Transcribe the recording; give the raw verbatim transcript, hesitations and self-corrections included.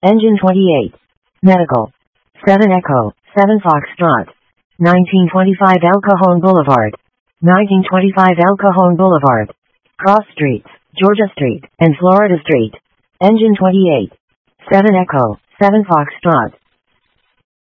Engine twenty-eight. Medical. seven Echo, seven Foxtrot. nineteen twenty-five El Cajon Boulevard. nineteen twenty-five El Cajon Boulevard. Cross Streets, Georgia Street, and Florida Street. Engine twenty-eight. seven Echo, seven Foxtrot.